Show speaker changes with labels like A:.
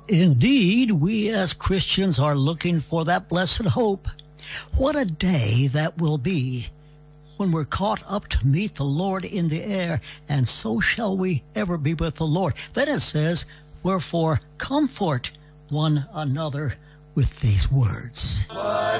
A: Indeed, we as Christians are looking for that blessed hope. What a day that will be when we're caught up to meet the Lord in the air, and so shall we ever be with the Lord. Then it says, wherefore comfort one another with these words.